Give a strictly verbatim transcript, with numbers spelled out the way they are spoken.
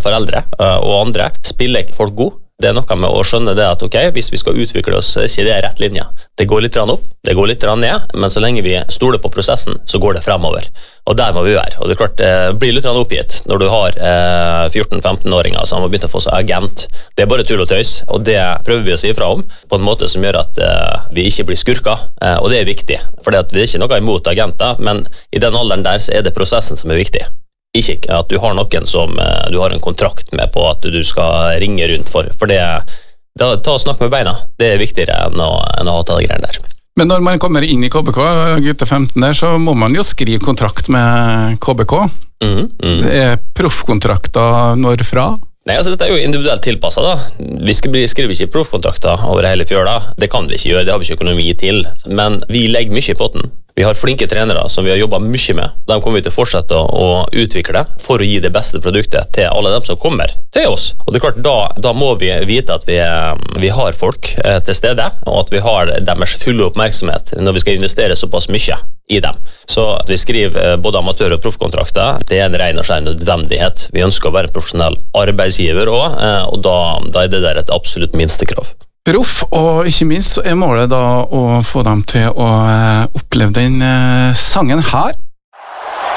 foreldre og andre. Spiller ikke folk god? Det er noe med å skjønne det at ok, hvis vi skal utvikle oss, så er ikke det rett linje. Det går litt opp, det går litt ned, men så lenge vi stoler på prosessen, så går det fremover. Og der må vi være. Og det er klart, det blir litt oppgitt når du har eh, fjorten-femten-åringer som har begynt å få seg agent. Det er bare tull og tøys, og det prøver vi å si ifra om på en måte som gjør at eh, vi ikke blir skurka, eh, og det er viktig. For det er ikke noe imot agenter, men i den alderen der så er det prosessen som er viktig. Ikke at du har noen som uh, du har en kontrakt med på at du skal ringe rundt for, for det, da, ta og snakk med beina, det er viktigere enn å, enn å ha tatt greiene der. Men når man kommer inn i K B K, gutte femten der, så må man jo skrive kontrakt med K B K. Mm, mm. Det er proffkontrakter når fra? Nei, altså dette er jo individuelt tilpasset da. Vi skriver ikke proffkontrakter over hele fjøla, det kan vi ikke gjøre, det har vi ikke økonomi til, men vi legger mye i potten. Vi har flinke trenere som vi har jobbet mye med. De kommer vi til å fortsette å utvikle for å gi det beste produktet til alle dem som kommer til oss. Og det er klart, da, da må vi vite at vi, vi har folk eh, til stede, og at vi har deres fulle oppmerksomhet når vi skal investere såpass mye i dem. Så at vi skriver både amatør- og proffkontrakter, det er en ren og skjær nødvendighet. Vi ønsker å være en profesjonell arbeidsgiver også, eh, og da, da er det der et absolutt minstekrav. Proff, og ikke minst så er målet da å få dem til å oppleve den sangen her.